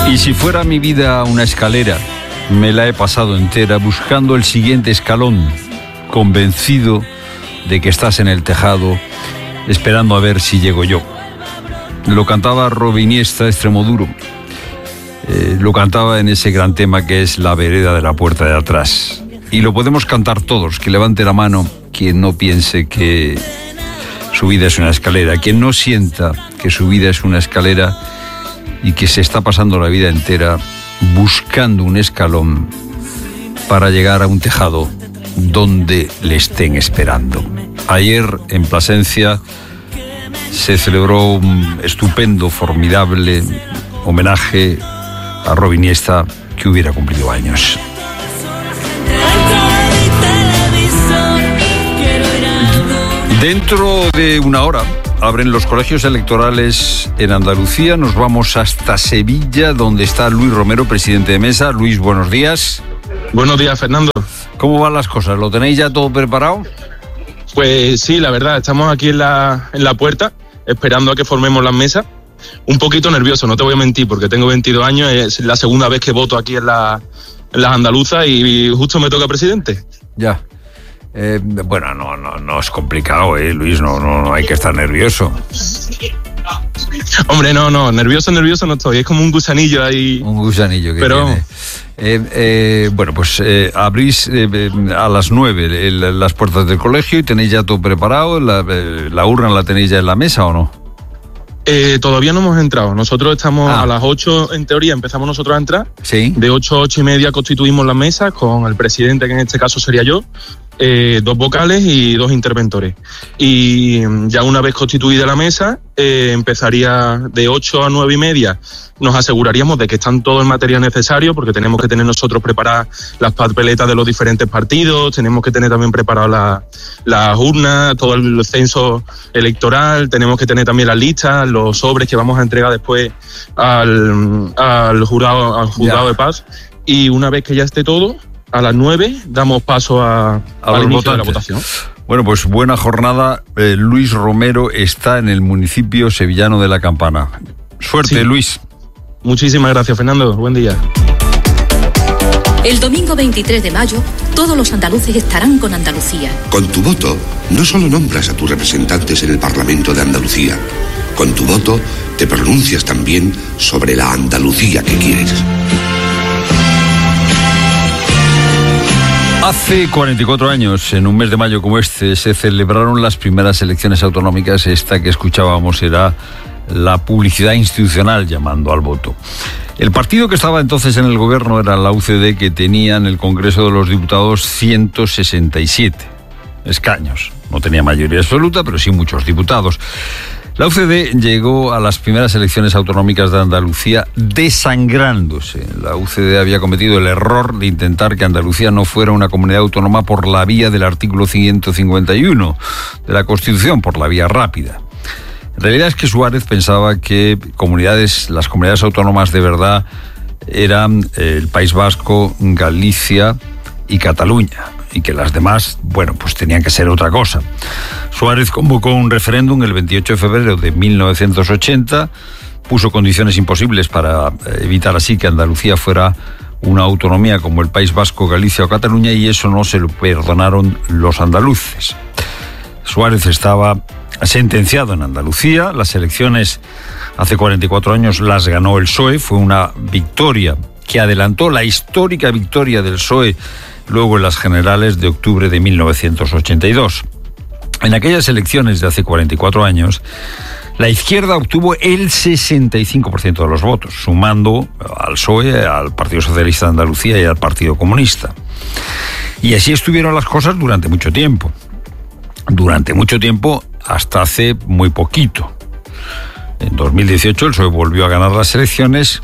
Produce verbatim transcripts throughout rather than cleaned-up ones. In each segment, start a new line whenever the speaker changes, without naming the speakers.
Y si fuera mi vida una escalera, me la he pasado entera buscando el siguiente escalón, convencido de que estás en el tejado, esperando a ver si llego yo. Lo cantaba Rob Iniesta, Extremoduro. Eh, lo cantaba en ese gran tema que es La vereda de la puerta de atrás. Y lo podemos cantar todos, que levante la mano quien no piense que su vida es una escalera, quien no sienta que su vida es una escalera y que se está pasando la vida entera buscando un escalón para llegar a un tejado donde le estén esperando. Ayer en Plasencia se celebró un estupendo, formidable homenaje a Rob Iniesta, que hubiera cumplido años. Dentro de una hora abren los colegios electorales en Andalucía. Nos vamos hasta Sevilla, donde está Luis Romero, presidente de mesa. Luis, buenos días.
Buenos días, Fernando.
¿Cómo van las cosas? ¿Lo tenéis ya todo preparado?
Pues sí, la verdad, estamos aquí en la, en la puerta, esperando a que formemos las mesas. Un poquito nervioso, no te voy a mentir, porque tengo veintidós años, es la segunda vez que voto aquí en, la, en las andaluzas y justo me toca presidente.
Ya. Eh, bueno, no, no, no es complicado, ¿eh, Luis? No, no, no hay que estar nervioso.
Hombre, no, no, nervioso, nervioso no estoy. Es como un gusanillo ahí.
Un gusanillo que
Pero...
tiene. Eh, eh, bueno, pues eh, abrís eh, a las nueve el, las puertas del colegio y tenéis ya todo preparado. La, eh, la urna la tenéis ya en la mesa, ¿o no?
Eh, todavía no hemos entrado. Nosotros estamos ah. a las ocho, en teoría, empezamos nosotros a entrar.
Sí.
De ocho a ocho y media constituimos las mesas con el presidente, que en este caso sería yo. Eh, dos vocales y dos interventores. Y ya una vez constituida la mesa, eh, empezaría de ocho a nueve y media. Nos aseguraríamos de que están todo el material necesario, porque tenemos que tener nosotros preparadas las papeletas de los diferentes partidos, tenemos que tener también preparadas las la urnas, todo el censo electoral, tenemos que tener también las listas, los sobres que vamos a entregar después al, al jurado, al juzgado de paz. Y una vez que ya esté todo, a las nueve damos paso a,
a
al inicio de la votación.
Bueno, pues buena jornada. Eh, Luis Romero está en el municipio sevillano de La Campana. Suerte, sí. Luis.
Muchísimas gracias, Fernando. Buen día.
El domingo veintitrés de mayo, todos los andaluces estarán con Andalucía.
Con tu voto, no solo nombras a tus representantes en el Parlamento de Andalucía. Con tu voto, te pronuncias también sobre la Andalucía que quieres.
Hace cuarenta y cuatro años, en un mes de mayo como este, se celebraron las primeras elecciones autonómicas. Esta que escuchábamos era la publicidad institucional llamando al voto. El partido que estaba entonces en el gobierno era la U C D, que tenía en el Congreso de los Diputados ciento sesenta y siete escaños. No tenía mayoría absoluta, pero sí muchos diputados. La U C D llegó a las primeras elecciones autonómicas de Andalucía desangrándose. La U C D había cometido el error de intentar que Andalucía no fuera una comunidad autónoma por la vía del artículo ciento cincuenta y uno de la Constitución, por la vía rápida. En realidad es que Suárez pensaba que comunidades, las comunidades autónomas de verdad eran el País Vasco, Galicia y Cataluña, y que las demás, bueno, pues tenían que ser otra cosa. Suárez convocó un referéndum el veintiocho de febrero de mil novecientos ochenta, puso condiciones imposibles para evitar así que Andalucía fuera una autonomía como el País Vasco, Galicia o Cataluña, y eso no se lo perdonaron los andaluces. Suárez estaba sentenciado en Andalucía. Las elecciones hace cuarenta y cuatro años las ganó el P S O E, fue una victoria que adelantó la histórica victoria del P S O E luego en las generales de octubre de mil novecientos ochenta y dos. En aquellas elecciones de hace cuarenta y cuatro años, la izquierda obtuvo el sesenta y cinco por ciento de los votos, sumando al P S O E, al Partido Socialista de Andalucía y al Partido Comunista. Y así estuvieron las cosas durante mucho tiempo. Durante mucho tiempo, hasta hace muy poquito. En dos mil dieciocho el P S O E volvió a ganar las elecciones,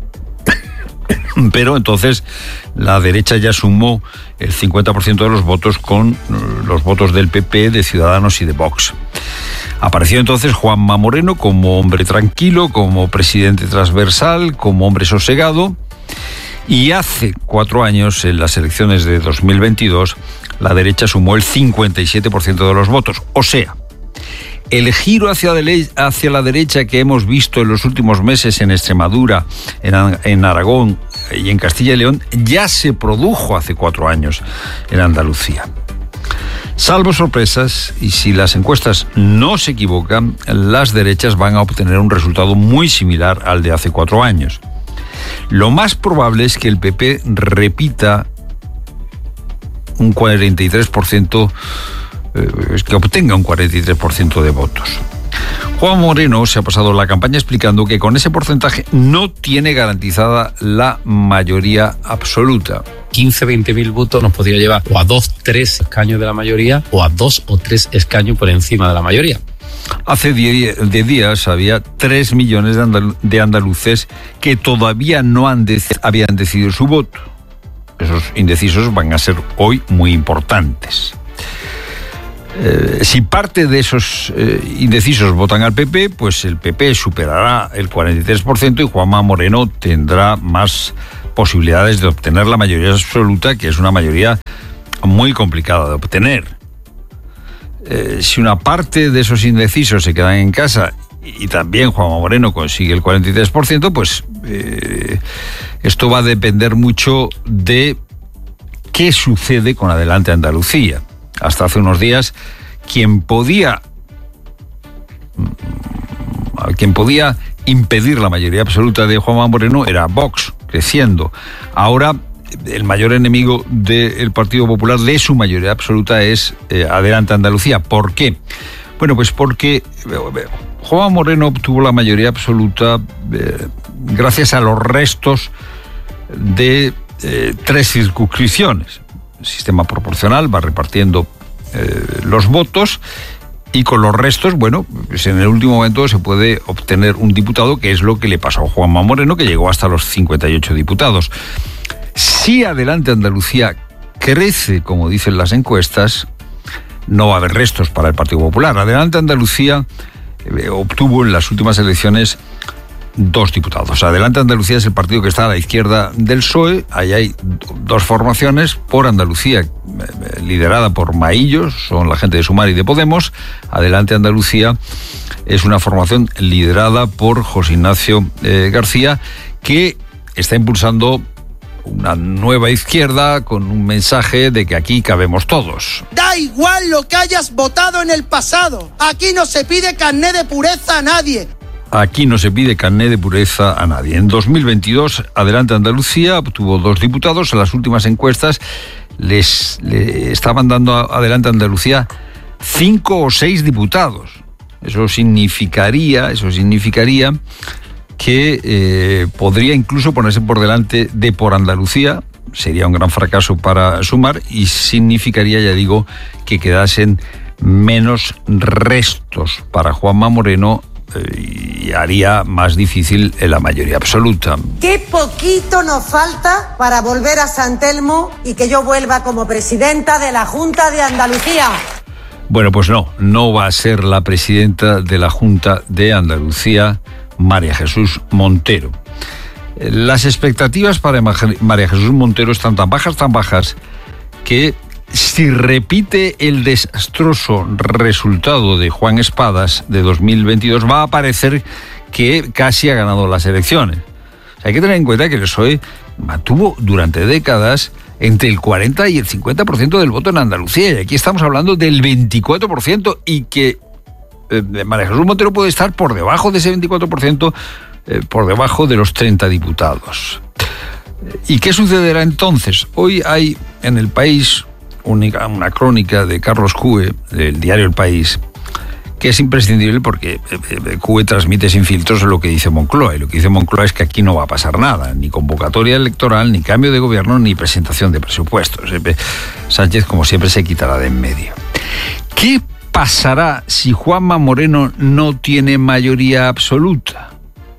pero entonces la derecha ya sumó el cincuenta por ciento de los votos con los votos del P P, de Ciudadanos y de Vox. Apareció entonces Juanma Moreno como hombre tranquilo, como presidente transversal, como hombre sosegado, y hace cuatro años, en las elecciones de dos mil veintidós, la derecha sumó el cincuenta y siete por ciento de los votos, o sea, El giro hacia, de, hacia la derecha que hemos visto en los últimos meses en Extremadura, en, en Aragón y en Castilla y León ya se produjo hace cuatro años en Andalucía. Salvo sorpresas, y si las encuestas no se equivocan, las derechas van a obtener un resultado muy similar al de hace cuatro años. Lo más probable es que el P P repita un cuarenta y tres por ciento, eh, que obtenga un cuarenta y tres por ciento de votos. Juan Moreno se ha pasado la campaña explicando que con ese porcentaje no tiene garantizada la mayoría absoluta.
quince, veinte mil votos nos podría llevar o a dos, tres escaños de la mayoría o a dos o tres escaños por encima de la mayoría.
Hace diez días había tres millones de, andal- de andaluces que todavía no han de- habían decidido su voto. Esos indecisos van a ser hoy muy importantes. Eh, si parte de esos eh, indecisos votan al P P, pues el P P superará el cuarenta y tres por ciento y Juanma Moreno tendrá más posibilidades de obtener la mayoría absoluta, que es una mayoría muy complicada de obtener. Eh, si una parte de esos indecisos se quedan en casa y, y también Juanma Moreno consigue el cuarenta y tres por ciento, pues eh, esto va a depender mucho de qué sucede con Adelante Andalucía. Hasta hace unos días, quien podía, quien podía impedir la mayoría absoluta de Juanma Moreno era Vox, creciendo. Ahora, el mayor enemigo del Partido Popular de su mayoría absoluta es eh, Adelante Andalucía. ¿Por qué? Bueno, pues porque eh, Juanma Moreno obtuvo la mayoría absoluta eh, gracias a los restos de eh, tres circunscripciones. El sistema proporcional va repartiendo eh, los votos y con los restos, bueno, pues en el último momento se puede obtener un diputado, que es lo que le pasó a Juanma Moreno, que llegó hasta los cincuenta y ocho diputados. Si Adelante Andalucía crece, como dicen las encuestas, no va a haber restos para el Partido Popular. Adelante Andalucía eh, obtuvo en las últimas elecciones dos diputados. Adelante Andalucía es el partido que está a la izquierda del P S O E. Ahí hay dos formaciones. Por Andalucía, liderada por Maillos, son la gente de Sumar y de Podemos. Adelante Andalucía es una formación liderada por José Ignacio eh, García, que está impulsando una nueva izquierda con un mensaje de que aquí cabemos todos.
Da igual lo que hayas votado en el pasado. Aquí no se pide carné de pureza a nadie.
Aquí no se pide carné de pureza a nadie. En dos mil veintidós, Adelante Andalucía obtuvo dos diputados. En las últimas encuestas les, les estaban dando a Adelante Andalucía cinco o seis diputados. Eso significaría, eso significaría que eh, podría incluso ponerse por delante de Por Andalucía. Sería un gran fracaso para Sumar y significaría, ya digo, que quedasen menos restos para Juanma Moreno y haría más difícil la mayoría absoluta.
Qué poquito nos falta para volver a San Telmo y que yo vuelva como presidenta de la Junta de Andalucía.
Bueno, pues no, no va a ser la presidenta de la Junta de Andalucía María Jesús Montero. Las expectativas para María Jesús Montero están tan bajas, tan bajas, que si repite el desastroso resultado de Juan Espadas de dos mil veintidós, va a parecer que casi ha ganado las elecciones. O sea, hay que tener en cuenta que el P S O E mantuvo durante décadas entre el cuarenta y el cincuenta por ciento del voto en Andalucía, y aquí estamos hablando del veinticuatro por ciento, y que eh, María Jesús Montero puede estar por debajo de ese veinticuatro por ciento, eh, por debajo de los treinta diputados. ¿Y qué sucederá entonces? Hoy hay en El País Una, una crónica de Carlos Cue, del diario El País, que es imprescindible porque Cue transmite sin filtros lo que dice Moncloa, y lo que dice Moncloa es que aquí no va a pasar nada, ni convocatoria electoral, ni cambio de gobierno, ni presentación de presupuestos. Sánchez, como siempre, se quitará de en medio. ¿Qué pasará si Juanma Moreno no tiene mayoría absoluta?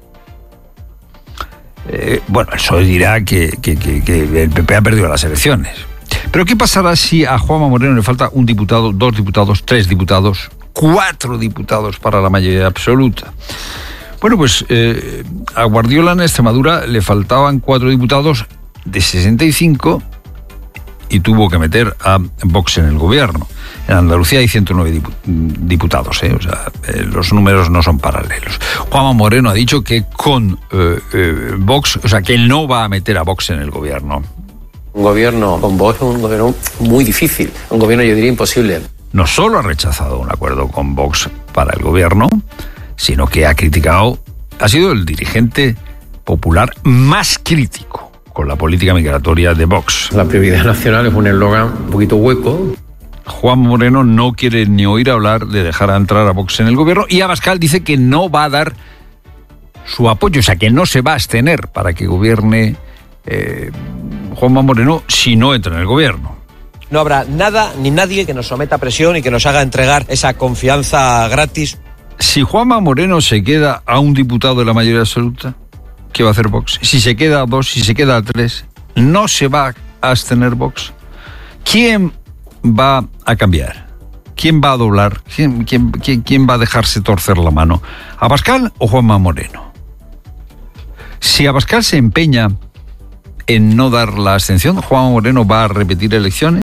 Eh, bueno, el P S O E dirá que, que, que, que el P P ha perdido las elecciones. Pero ¿qué pasará si a Juanma Moreno le falta un diputado, dos diputados, tres diputados, cuatro diputados para la mayoría absoluta? Bueno, pues eh, a Guardiola en Extremadura le faltaban cuatro diputados de sesenta y cinco y tuvo que meter a Vox en el gobierno. En Andalucía hay ciento nueve diputados, ¿eh? O sea, eh, los números no son paralelos. Juanma Moreno ha dicho que con eh, eh, Vox, o sea, que él no va a meter a Vox en el gobierno.
Un gobierno con Vox es un gobierno muy difícil, un gobierno yo diría imposible.
No solo ha rechazado un acuerdo con Vox para el gobierno, sino que ha criticado, ha sido el dirigente popular más crítico con la política migratoria de Vox.
La prioridad nacional es un eslogan un poquito hueco.
Juan Moreno no quiere ni oír hablar de dejar a entrar a Vox en el gobierno, y Abascal dice que no va a dar su apoyo, o sea, que no se va a abstener para que gobierne eh, Juanma Moreno si no entra en el gobierno.
No habrá nada ni nadie que nos someta a presión y que nos haga entregar esa confianza gratis.
Si Juanma Moreno se queda a un diputado de la mayoría absoluta, ¿qué va a hacer Vox? Si se queda a dos, si se queda a tres, ¿no se va a abstener Vox? ¿Quién va a cambiar? ¿Quién va a doblar? ¿Quién, quién, quién, quién va a dejarse torcer la mano? ¿Abascal o Juanma Moreno? Si Abascal se empeña en no dar la abstención, ¿Juanma Moreno va a repetir elecciones?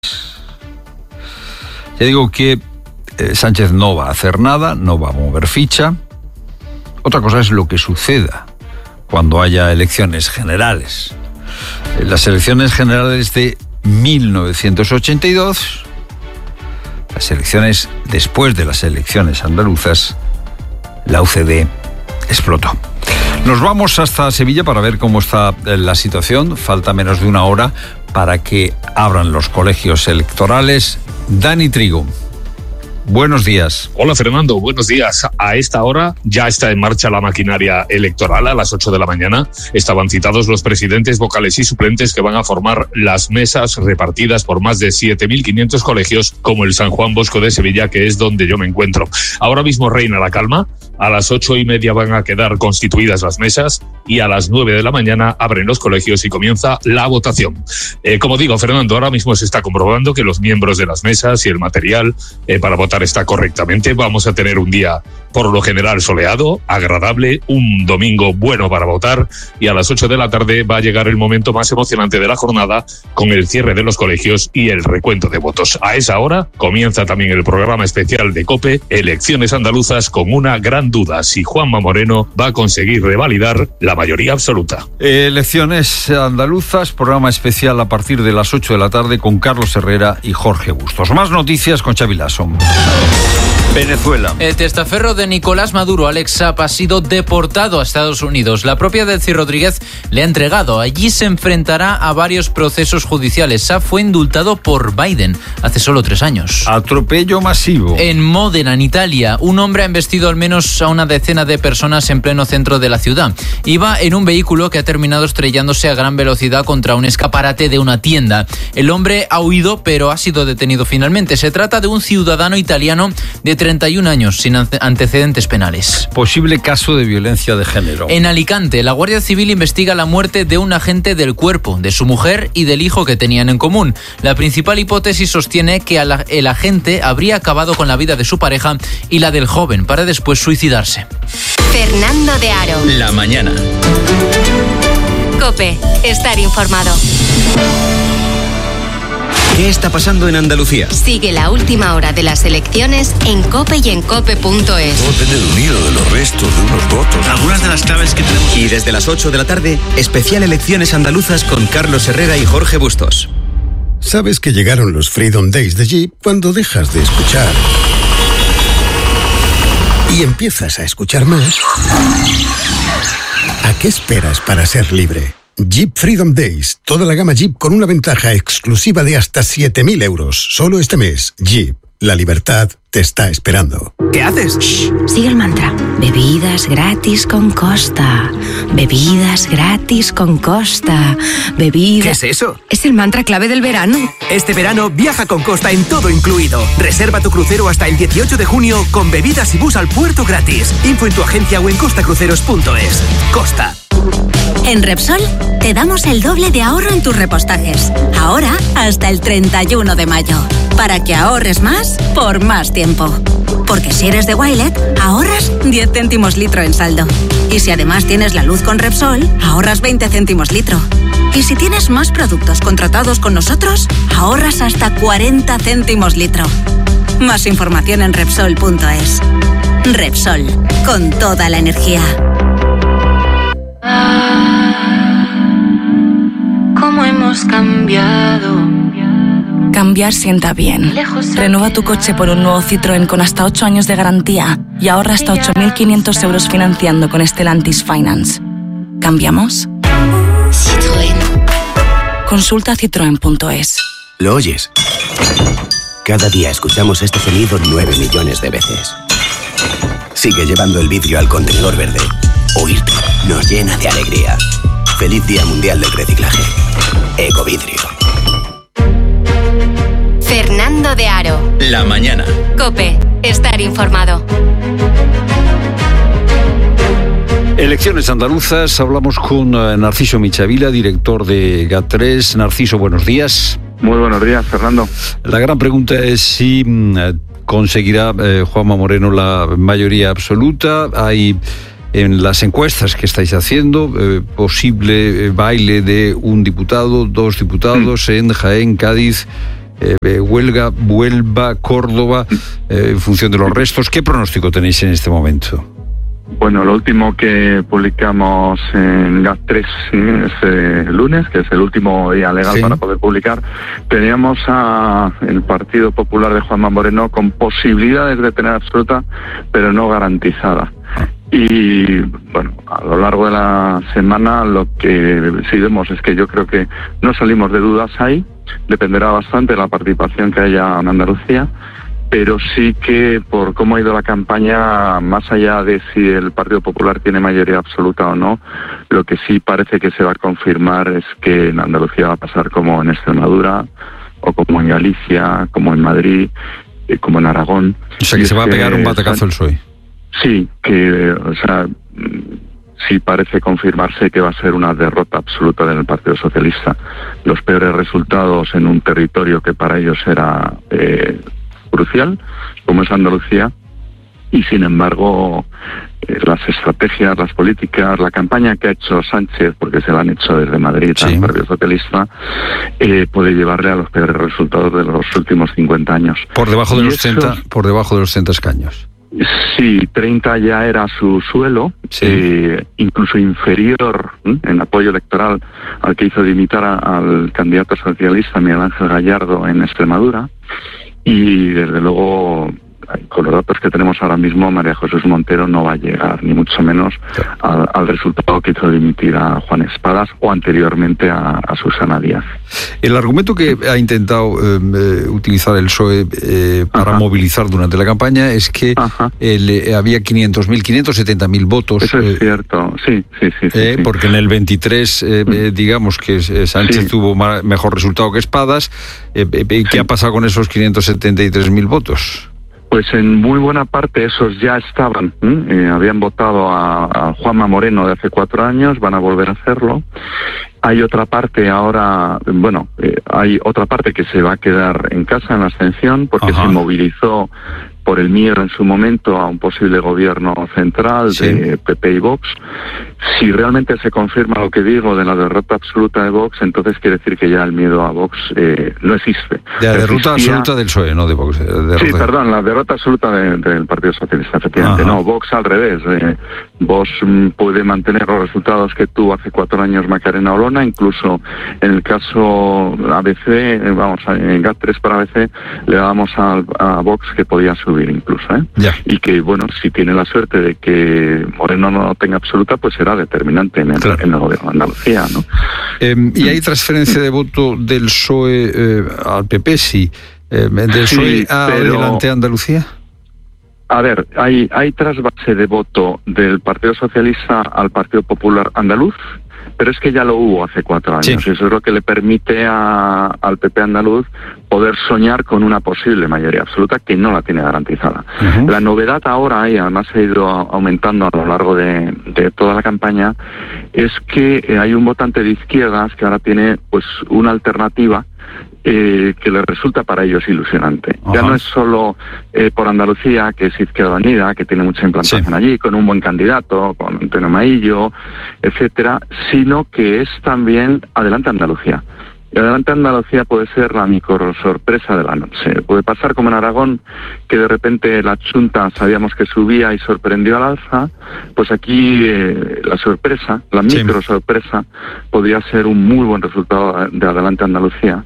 Ya digo que eh, Sánchez no va a hacer nada, no va a mover ficha. Otra cosa es lo que suceda cuando haya elecciones generales. En las elecciones generales de mil novecientos ochenta y dos, las elecciones después de las elecciones andaluzas, la U C D explotó. Nos vamos hasta Sevilla para ver cómo está la situación. Falta menos de una hora para que abran los colegios electorales. Dani Trigo, buenos días.
Hola Fernando, buenos días. A esta hora ya está en marcha la maquinaria electoral. A las ocho de la mañana estaban citados los presidentes, vocales y suplentes que van a formar las mesas repartidas por más de siete mil quinientos colegios como el San Juan Bosco de Sevilla, que es donde yo me encuentro. Ahora mismo reina la calma. A las ocho y media van a quedar constituidas las mesas y a las nueve de la mañana abren los colegios y comienza la votación. Eh, como digo, Fernando, ahora mismo se está comprobando que los miembros de las mesas y el material eh, para votar está correctamente. Vamos a tener un día por lo general soleado, agradable, un domingo bueno para votar, y a las ocho de la tarde va a llegar el momento más emocionante de la jornada con el cierre de los colegios y el recuento de votos. A esa hora comienza también el programa especial de COPE, Elecciones Andaluzas, con una gran duda: si Juanma Moreno va a conseguir revalidar la mayoría absoluta.
Elecciones Andaluzas, programa especial a partir de las ocho de la tarde con Carlos Herrera y Jorge Bustos. Más noticias con Xavi Lasso. Venezuela.
El testaferro de Nicolás Maduro, Alex Saab, ha sido deportado a Estados Unidos. La propia Delcy Rodríguez le ha entregado. Allí se enfrentará a varios procesos judiciales. Saab fue indultado por Biden hace solo tres años.
Atropello masivo.
En Módena, en Italia, un hombre ha embestido al menos a una decena de personas en pleno centro de la ciudad. Iba en un vehículo que ha terminado estrellándose a gran velocidad contra un escaparate de una tienda. El hombre ha huido, pero ha sido detenido finalmente. Se trata de un ciudadano italiano de treinta y un años, sin antecedentes penales.
Posible caso de violencia de género.
En Alicante, la Guardia Civil investiga la muerte de un agente del cuerpo, de su mujer y del hijo que tenían en común. La principal hipótesis sostiene que el agente habría acabado con la vida de su pareja y la del joven para después suicidarse.
Fernando de Aro.
La mañana.
COPE. Estar informado.
¿Qué está pasando en Andalucía?
Sigue la última hora de las elecciones en COPE y en cope punto es.
Puedo tener un hilo de los restos de unos votos.
Algunas de las claves que tenemos. Y desde las ocho de la tarde, especial Elecciones Andaluzas con Carlos Herrera y Jorge Bustos.
¿Sabes que llegaron los Freedom Days de Jeep cuando dejas de escuchar y empiezas a escuchar más? ¿A qué esperas para ser libre? Jeep Freedom Days. Toda la gama Jeep con una ventaja exclusiva de hasta siete mil euros. Solo este mes. Jeep. La libertad te está esperando.
¿Qué haces?
Shh, sigue el mantra. Bebidas gratis con Costa. Bebidas gratis con Costa. Bebidas...
¿Qué es eso?
Es el mantra clave del verano.
Este verano viaja con Costa en todo incluido. Reserva tu crucero hasta el dieciocho de junio con bebidas y bus al puerto gratis. Info en tu agencia o en costa cruceros punto es. Costa.
En Repsol
Te damos el doble de ahorro en tus repostajes. Ahora hasta el treinta y uno de mayo. Para que ahorres más por más tiempo. Porque si eres de Wilet, ahorras diez céntimos litro en saldo. Y si además tienes la luz con Repsol, ahorras veinte céntimos litro. Y si tienes más productos contratados con nosotros, ahorras hasta cuarenta céntimos litro. Más información en Repsol punto es. Repsol, con toda la energía.
¿Cómo hemos cambiado?
Cambiar sienta bien. Renueva tu coche por un nuevo Citroën con hasta ocho años de garantía y ahorra hasta ocho mil quinientos euros financiando con Stellantis Finance. ¿Cambiamos?
Citroën.
Consulta citroen punto es.
¿Lo oyes? Cada día escuchamos este sonido nueve millones de veces. Sigue llevando el vidrio al contenedor verde. Oírte nos llena de alegría. Feliz Día Mundial del Reciclaje. Ecovidrio.
Fernando de Aro.
La mañana.
COPE. Estar informado.
Elecciones andaluzas. Hablamos con Narciso Michavila, director de GAT tres. Narciso, buenos días.
Muy buenos días, Fernando.
La gran pregunta es si conseguirá eh, Juanma Moreno la mayoría absoluta. Hay en las encuestas que estáis haciendo eh, posible eh, baile de un diputado, dos diputados mm. en Jaén, Cádiz, eh, Huelva, Huelva, Córdoba, eh, en función de los restos. ¿Qué pronóstico tenéis en este momento?
Bueno, lo último que publicamos en GAT tres este lunes, que es el último día legal sí. para poder publicar, teníamos a el Partido Popular de Juanma Moreno con posibilidades de tener absoluta, pero no garantizada. Y bueno, a lo largo de la semana lo que sí vemos es que yo creo que no salimos de dudas ahí, dependerá bastante de la participación que haya en Andalucía, pero sí que por cómo ha ido la campaña, más allá de si el Partido Popular tiene mayoría absoluta o no, lo que sí parece que se va a confirmar es que en Andalucía va a pasar como en Extremadura, o como en Galicia, como en Madrid, como en Aragón.
O sea que se va a pegar un batacazo el P S O E.
Sí, que, o sea, sí parece confirmarse que va a ser una derrota absoluta del Partido Socialista. Los peores resultados en un territorio que para ellos era eh, crucial, como es Andalucía, y sin embargo eh, las estrategias, las políticas, la campaña que ha hecho Sánchez, porque se la han hecho desde Madrid sí. al Partido Socialista, eh, puede llevarle a los peores resultados de los últimos cincuenta años.
Por debajo de los treinta, por debajo de los treinta escaños.
Sí, treinta ya era su suelo, sí. eh, incluso inferior ¿eh? en apoyo electoral al que hizo dimitir a, al candidato socialista Miguel Ángel Gallardo en Extremadura, y desde luego con los datos que tenemos ahora mismo, María Jesús Montero no va a llegar, ni mucho menos, al, al resultado que hizo dimitir a Juan Espadas o anteriormente a, a Susana Díaz.
El argumento que ha intentado eh, utilizar el P S O E eh, para Ajá. movilizar durante la campaña es que eh, había quinientos mil, quinientos setenta mil votos.
Eso es eh, cierto, sí, sí, sí. sí,
eh,
sí.
Porque en el veintitrés, eh, eh, digamos que Sánchez sí. tuvo ma- mejor resultado que Espadas. Eh, eh, ¿Qué sí. ha pasado con esos quinientos setenta y tres mil votos?
Pues en muy buena parte esos ya estaban, ¿eh? Eh, habían votado a, a Juanma Moreno de hace cuatro años, van a volver a hacerlo. Hay otra parte ahora, bueno, eh, hay otra parte que se va a quedar en casa en la abstención porque Ajá. se movilizó por el miedo en su momento a un posible gobierno central sí. de P P y Vox. Si realmente se confirma lo que digo de la derrota absoluta de Vox, entonces quiere decir que ya el miedo a Vox eh, no existe.
De la derrota absoluta del P S O E, no de Vox. De derrota...
Sí, perdón, la derrota absoluta de, del Partido Socialista, efectivamente. Ajá. No, Vox al revés. Eh, Vox mm, puede mantener los resultados que tuvo hace cuatro años Macarena Olona, incluso en el caso A B C, eh, vamos, en GAT tres para A B C, le dábamos a, a Vox que podía subir incluso, ¿eh?
Ya.
Y que, bueno, si tiene la suerte de que Moreno no tenga absoluta, pues será determinante en el, claro. en el gobierno de Andalucía, ¿no?
Eh, ¿Y hay transferencia de voto del P S O E eh, al P P, sí? Eh, ¿Del P S O E sí, a pero... adelante Andalucía?
A ver, hay, hay trasvase de voto del Partido Socialista al Partido Popular Andaluz, pero es que ya lo hubo hace cuatro años. Sí. Eso es lo que le permite a, al P P andaluz poder soñar con una posible mayoría absoluta que no la tiene garantizada. Uh-huh. La novedad ahora, y además ha ido aumentando a lo largo de, de toda la campaña, es que hay un votante de izquierdas que ahora tiene pues una alternativa Eh, que les resulta para ellos ilusionante. Ajá. Ya no es solo eh, por Andalucía, que es Izquierda Unida, que tiene mucha implantación sí. allí, con un buen candidato, con Antonio Maillo, etcétera, sino que es también Adelante Andalucía. Y Adelante Andalucía puede ser la micro sorpresa de la noche. Puede pasar como en Aragón, que de repente la Chunta sabíamos que subía y sorprendió al alza, pues aquí eh, la sorpresa, la micro sorpresa, podría ser un muy buen resultado de Adelante Andalucía,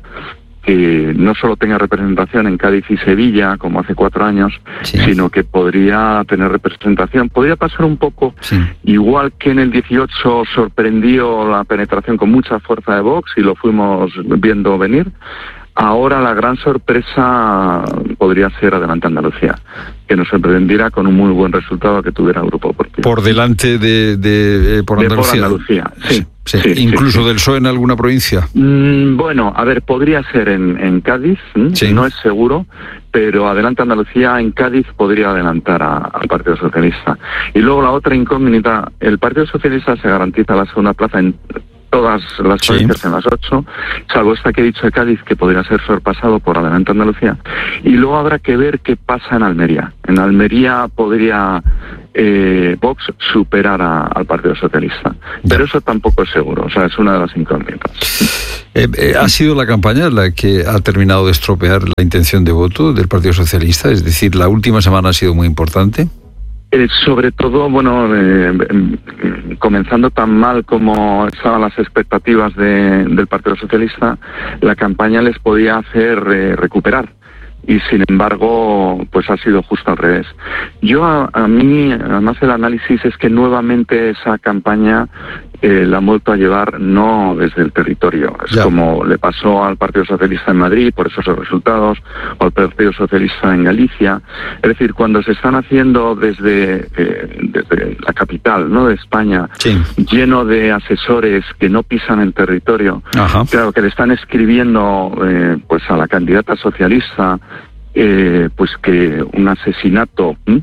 que no solo tenga representación en Cádiz y Sevilla, como hace cuatro años, sí. sino que podría tener representación. Podría pasar un poco, sí. igual que en el dieciocho sorprendió la penetración con mucha fuerza de Vox y lo fuimos viendo venir. Ahora la gran sorpresa podría ser Adelante Andalucía, que nos sorprendiera con un muy buen resultado que tuviera el Grupo Popular.
Por delante de, de, eh, por Andalucía.
De por Andalucía, sí.
Sí,
sí,
incluso
sí,
del P S O E en alguna provincia.
Mm, bueno, a ver, podría ser en, en Cádiz, sí. no es seguro, pero Adelante Andalucía en Cádiz podría adelantar a, al Partido Socialista. Y luego la otra incógnita, el Partido Socialista se garantiza la segunda plaza en todas las provincias, sí. en las ocho, salvo esta que he dicho de Cádiz, que podría ser sorpasado por Adelante Andalucía. Y luego habrá que ver qué pasa en Almería. En Almería podría eh, Vox superar a, al Partido Socialista. Pero eso tampoco es seguro, o sea, es una de las incógnitas.
Eh, eh, ¿Ha sido la campaña la que ha terminado de estropear la intención de voto del Partido Socialista? Es decir, la última semana ha sido muy importante.
Eh, sobre todo, bueno, eh, eh, comenzando tan mal como estaban las expectativas de, del Partido Socialista, la campaña les podía hacer eh, recuperar. Y sin embargo, pues ha sido justo al revés. Yo, a, a mí, además el análisis es que nuevamente esa campaña eh, la han vuelto a llevar no desde el territorio. Es ya. como le pasó al Partido Socialista en Madrid, por esos resultados, o al Partido Socialista en Galicia. Es decir, cuando se están haciendo desde, eh, desde la capital, ¿no?, de España, sí. lleno de asesores que no pisan el territorio, Ajá. claro, que le están escribiendo eh, pues a la candidata socialista, eh, pues que un asesinato ¿eh?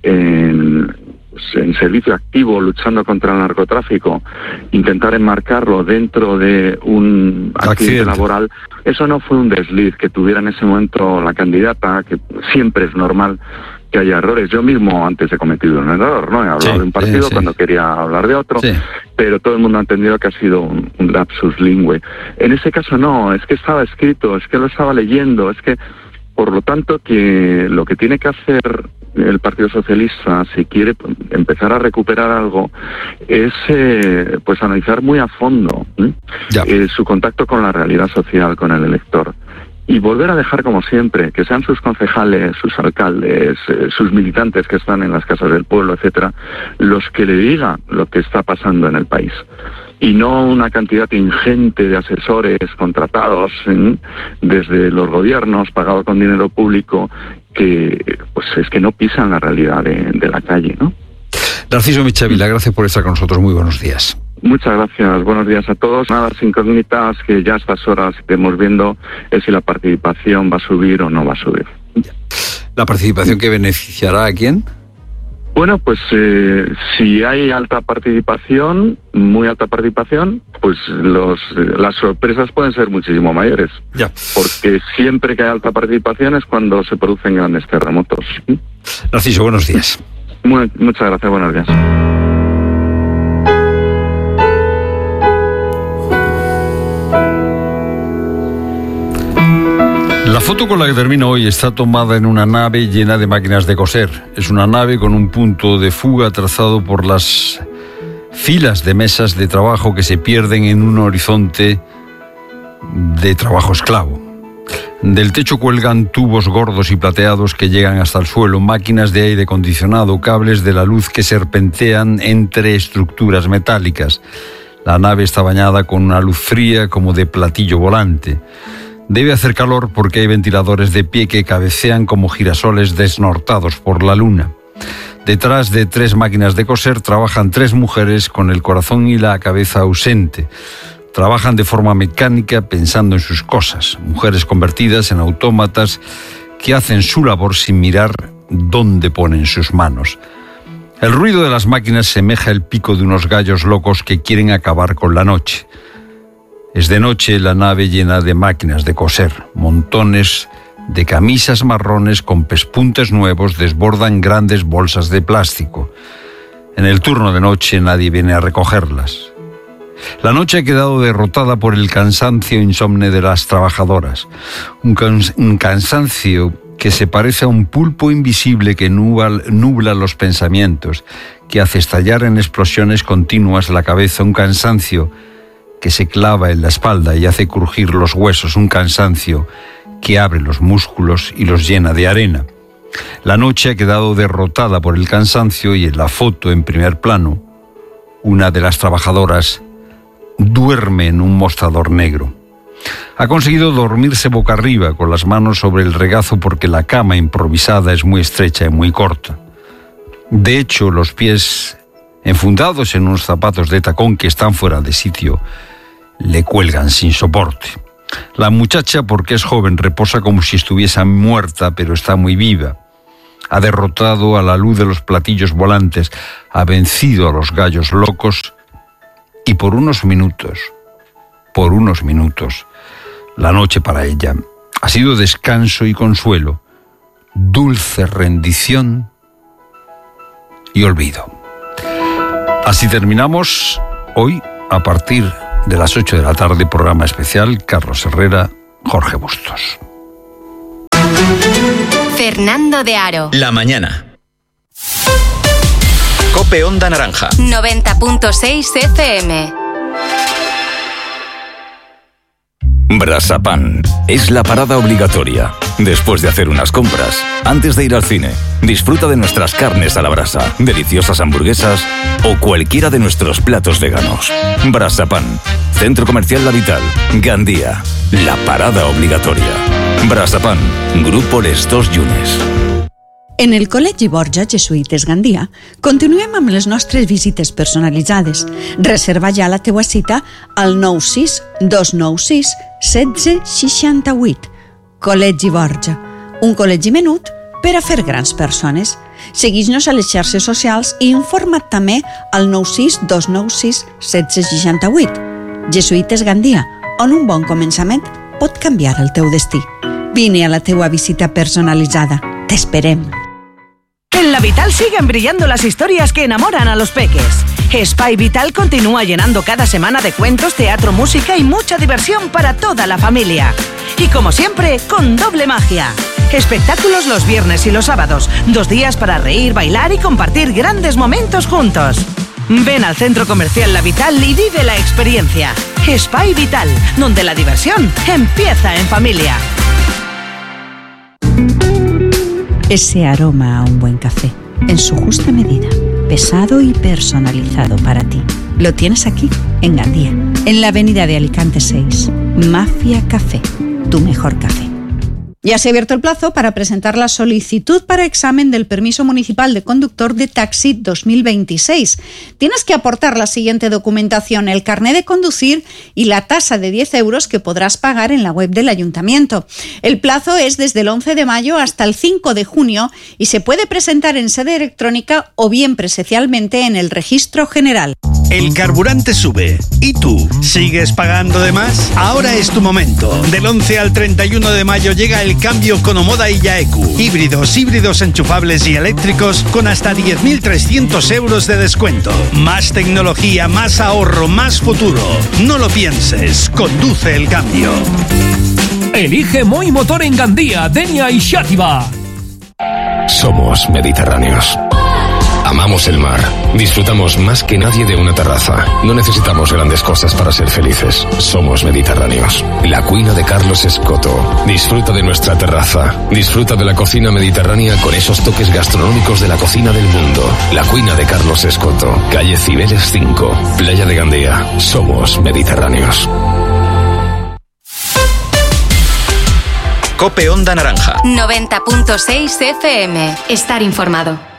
en... en servicio activo luchando contra el narcotráfico, intentar enmarcarlo dentro de un accidente laboral, eso no fue un desliz que tuviera en ese momento la candidata, que siempre es normal que haya errores. Yo mismo antes he cometido un error, ¿no? He hablado sí, de un partido sí, sí. cuando quería hablar de otro, sí. pero todo el mundo ha entendido que ha sido un, un lapsus lingüe. En ese caso no, es que estaba escrito, es que lo estaba leyendo, es que, por lo tanto, que lo que tiene que hacer el Partido Socialista, si quiere empezar a recuperar algo, es eh, pues analizar muy a fondo ¿eh? Eh, su contacto con la realidad social, con el elector. Y volver a dejar, como siempre, que sean sus concejales, sus alcaldes, eh, sus militantes que están en las casas del pueblo, etcétera, los que le digan lo que está pasando en el país. Y no una cantidad ingente de asesores contratados ¿eh? desde los gobiernos, pagados con dinero público, que pues es que no pisan la realidad de, de la calle, ¿no?
Narciso Michavila, gracias por estar con nosotros. Muy buenos días.
Muchas gracias. Buenos días a todos. Nada, las incógnitas que ya a estas horas estemos viendo es si la participación va a subir o no va a subir.
¿La participación que beneficiará a quién?
Bueno, pues eh, si hay alta participación, muy alta participación, pues los las sorpresas pueden ser muchísimo mayores.
Ya.
Porque siempre que hay alta participación es cuando se producen grandes terremotos.
Narciso, buenos días.
Muy, muchas gracias, buenos días.
La foto con la que termino hoy está tomada en una nave llena de máquinas de coser. Es una nave con un punto de fuga trazado por las filas de mesas de trabajo que se pierden en un horizonte de trabajo esclavo. Del techo cuelgan tubos gordos y plateados que llegan hasta el suelo, máquinas de aire acondicionado, cables de la luz que serpentean entre estructuras metálicas. La nave está bañada con una luz fría como de platillo volante. Debe hacer calor porque hay ventiladores de pie que cabecean como girasoles desnortados por la luna. Detrás de tres máquinas de coser trabajan tres mujeres con el corazón y la cabeza ausente. Trabajan de forma mecánica pensando en sus cosas. Mujeres convertidas en autómatas que hacen su labor sin mirar dónde ponen sus manos. El ruido de las máquinas semeja el pico de unos gallos locos que quieren acabar con la noche. Es de noche la nave llena de máquinas de coser. Montones de camisas marrones con pespuntes nuevos desbordan grandes bolsas de plástico. En el turno de noche nadie viene a recogerlas. La noche ha quedado derrotada por el cansancio insomne de las trabajadoras. Un, cans- un cansancio que se parece a un pulpo invisible que nubla, nubla los pensamientos, que hace estallar en explosiones continuas la cabeza. Un cansancio que se clava en la espalda y hace crujir los huesos. Un cansancio que abre los músculos y los llena de arena. La noche ha quedado derrotada por el cansancio y en la foto en primer plano, una de las trabajadoras duerme en un mostrador negro. Ha conseguido dormirse boca arriba con las manos sobre el regazo porque la cama improvisada es muy estrecha y muy corta. De hecho, los pies enfundados en unos zapatos de tacón que están fuera de sitio le cuelgan sin soporte. La muchacha, porque es joven, reposa como si estuviese muerta, pero está muy viva. Ha derrotado a la luz de los platillos volantes, ha vencido a los gallos locos y por unos minutos, por unos minutos, la noche para ella ha sido descanso y consuelo, dulce rendición y olvido. Así terminamos hoy a partir de las ocho de la tarde, programa especial Carlos Herrera, Jorge Bustos.
Fernando de Aro.
La mañana. Cope Onda Naranja.
noventa punto seis F M.
Brasapan es la parada obligatoria. Después de hacer unas compras, antes de ir al cine, disfruta de nuestras carnes a la brasa, deliciosas hamburguesas o cualquiera de nuestros platos veganos. Brasapan, Centro Comercial La Vital, Gandía, la parada obligatoria. Brasapan, Grupo Les Dos Llunes.
En el Col·legi Borja Jesuïtes Gandia continuem amb les nostres visites personalitzades. Reserva ja la teua cita al nou sis dos nou sis un set sis vuit. Col·legi Borja, un col·legi menut per a fer grans persones. Segueix-nos a les xarxes socials i informa't també al nou sis dos nou sis un set sis vuit. Jesuïtes Gandia, on un bon començament pot canviar el teu destí. Vine a la teua visita personalitzada. T'esperem.
En La Vital siguen brillando las historias que enamoran a los peques. Spy Vital continúa llenando cada semana de cuentos, teatro, música y mucha diversión para toda la familia. Y como siempre, con doble magia. Espectáculos los viernes y los sábados. Dos días para reír, bailar y compartir grandes momentos juntos. Ven al Centro Comercial La Vital y vive la experiencia. Spy Vital, donde la diversión empieza en familia.
Ese aroma a un buen café, en su justa medida, pesado y personalizado para ti. Lo tienes aquí, en Gandía, en la avenida de Alicante seis. Mafia Café, tu mejor café. Ya se ha abierto el plazo para presentar la solicitud para examen del permiso municipal de conductor de taxi dos mil veintiséis. Tienes que aportar la siguiente documentación: el carné de conducir y la tasa de diez euros que podrás pagar en la web del ayuntamiento. El plazo es desde el once de mayo hasta el cinco de junio y se puede presentar en sede electrónica o bien presencialmente en el registro general.
El carburante sube. ¿Y tú? ¿Sigues pagando de más? Ahora es tu momento. Del once al treinta y uno de mayo llega el cambio con Omoda y Yaeku. Híbridos, híbridos enchufables y eléctricos con hasta diez mil trescientos euros de descuento. Más tecnología, más ahorro, más futuro. No lo pienses. Conduce el cambio.
Elige Moi Motor en Gandía, Denia y Xàtiva.
Somos mediterráneos. Amamos el mar. Disfrutamos más que nadie de una terraza. No necesitamos grandes cosas para ser felices. Somos mediterráneos. La cuina de Carlos Escoto. Disfruta de nuestra terraza. Disfruta de la cocina mediterránea con esos toques gastronómicos de la cocina del mundo. La cuina de Carlos Escoto. Calle Cibeles cinco. Playa de Gandía. Somos mediterráneos.
Cope Onda Naranja.
noventa punto seis F M. Estar informado.